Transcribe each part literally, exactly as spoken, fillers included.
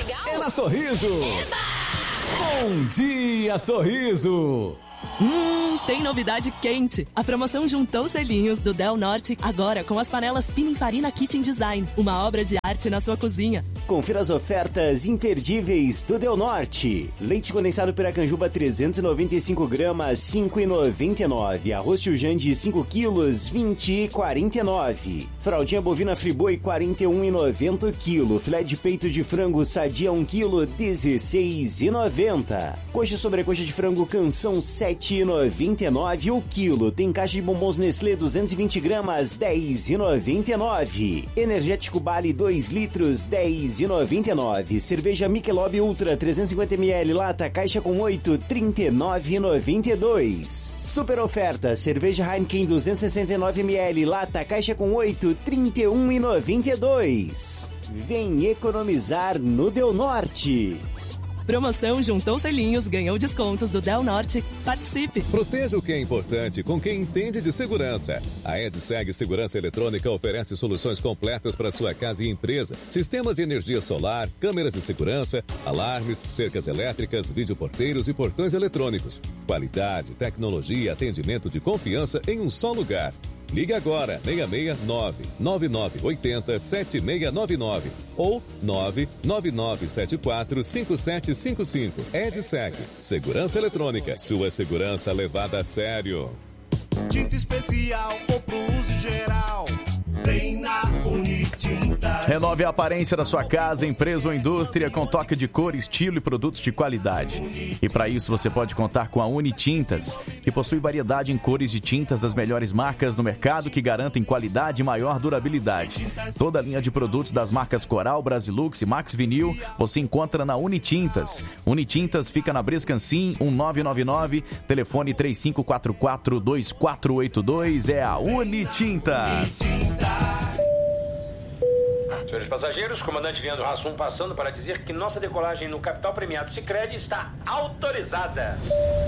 legal? É na Sorriso. Eba! Bom dia, Sorriso. Hum, tem novidade quente. A promoção juntou selinhos do Del Norte, agora com as panelas Pininfarina Kitchen Design. Uma obra de arte na sua cozinha. Confira as ofertas imperdíveis do Del Norte. Leite condensado Piracanjuba trezentos e noventa e cinco gramas, cinco reais e noventa e nove centavos. Arroz Tujande cinco quilos, vinte reais e quarenta e nove centavos. Fraldinha bovina Friboi quarenta e um reais e noventa centavos quilo. Filé de peito de frango Sadia um quilo, dezesseis reais e noventa centavos. Coxa e sobrecoxa de frango Canção sete reais e noventa e nove centavos o quilo. Tem caixa de bombons Nestlé duzentos e vinte gramas, dez reais e noventa e nove centavos. Energético Bali dois litros, dez reais e noventa e nove centavos. Cerveja Michelob Ultra trezentos e cinquenta mililitros, lata caixa com oito, trinta e nove reais e noventa e dois centavos. Super oferta, cerveja Heineken duzentos e sessenta e nove mililitros, lata caixa com oito, trinta e um reais e noventa e dois centavos. Vem economizar no Del Norte. Promoção juntou selinhos, ganhou descontos do Del Norte. Participe! Proteja o que é importante com quem entende de segurança. A Edseg Segurança Eletrônica oferece soluções completas para sua casa e empresa. Sistemas de energia solar, câmeras de segurança, alarmes, cercas elétricas, videoporteiros e portões eletrônicos. Qualidade, tecnologia e atendimento de confiança em um só lugar. Ligue agora, seis seis nove, nove nove oito zero, sete seis nove nove ou nove nove nove sete quatro, cinco sete cinco cinco. Edseg, segurança eletrônica, sua segurança levada a sério. Tinta especial ou pro uso geral, vem na Unitintas. Renove a aparência da sua casa, empresa ou indústria com toque de cor, estilo e produtos de qualidade. E para isso você pode contar com a Unitintas, que possui variedade em cores de tintas das melhores marcas no mercado que garantem qualidade e maior durabilidade. Toda a linha de produtos das marcas Coral, Brasilux e Max Vinil você encontra na Unitintas. Unitintas fica na Brescancin um nove nove nove, telefone três cinco quatro quatro, dois quatro oito dois, é a Unitintas. Senhores passageiros, comandante Leandro Hassum passando para dizer que nossa decolagem no Capital Premiado Sicredi está autorizada.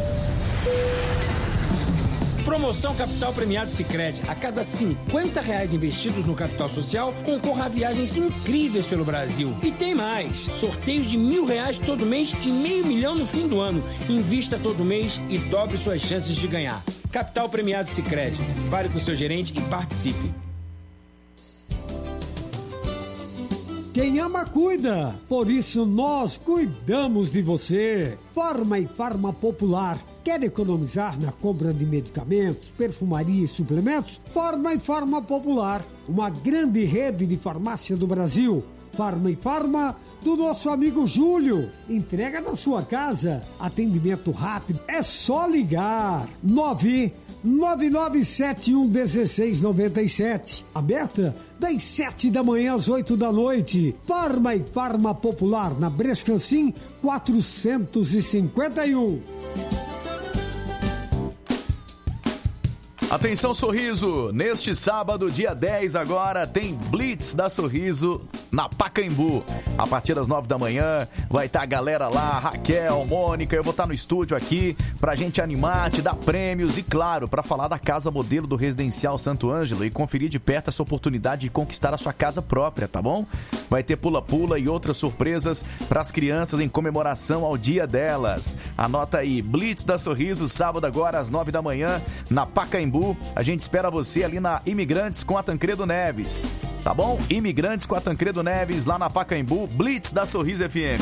Promoção Capital Premiado Sicredi. A cada cinquenta reais investidos no capital social, concorra a viagens incríveis pelo Brasil. E tem mais. Sorteios de mil reais todo mês e meio milhão no fim do ano. Invista todo mês e dobre suas chances de ganhar. Capital Premiado Sicredi. Fale com seu gerente e participe. Quem ama, cuida. Por isso, nós cuidamos de você. Farma e Farma Popular. Quer economizar na compra de medicamentos, perfumaria e suplementos? Farma e Farma Popular. Uma grande rede de farmácia do Brasil. Farma e Farma do nosso amigo Júlio. Entrega na sua casa. Atendimento rápido. É só ligar. nove nove nove sete um um seis nove sete. Aberta das sete da manhã às oito da noite. Farma e Farma Popular na Brescancin quatrocentos e cinquenta e um. Atenção, Sorriso! Neste sábado, dia dez agora, tem Blitz da Sorriso na Pacaembu. A partir das nove da manhã, vai estar a galera lá, Raquel, Mônica, eu vou estar no estúdio aqui pra gente animar, te dar prêmios e, claro, pra falar da casa modelo do Residencial Santo Ângelo e conferir de perto essa oportunidade de conquistar a sua casa própria, tá bom? Vai ter pula-pula e outras surpresas pras crianças em comemoração ao dia delas. Anota aí, Blitz da Sorriso, sábado agora às nove da manhã, na Pacaembu. A gente espera você ali na Imigrantes com a Tancredo Neves, tá bom? Imigrantes com a Tancredo Neves lá na Pacaembu, Blitz da Sorriso F M.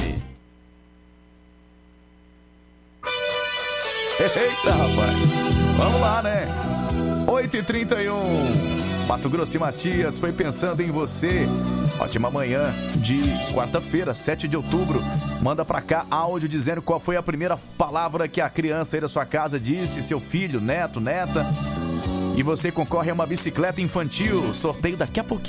Eita, rapaz, vamos lá, né? oito e trinta e um. Mato Grosso e Matias foi pensando em você. Ótima manhã de quarta-feira, sete de outubro. Manda pra cá áudio dizendo qual foi a primeira palavra que a criança aí da sua casa disse, seu filho, neto, neta. E você concorre a uma bicicleta infantil. Sorteio daqui a pouquinho.